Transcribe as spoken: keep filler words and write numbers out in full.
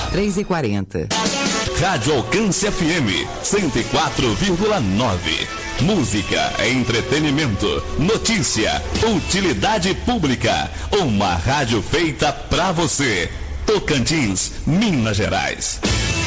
três e quarenta. Rádio Alcance F M cento e quatro vírgula nove. Música, entretenimento, notícia, utilidade pública. Uma rádio feita pra você. Tocantins, Minas Gerais.